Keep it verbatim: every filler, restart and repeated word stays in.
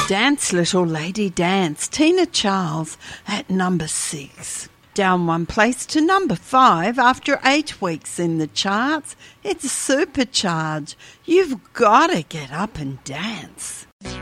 Dance, Little Lady, Dance. Tina Charles at number six. Down one place to number five after eight weeks in the charts. It's Supercharge. You've got to get up and dance.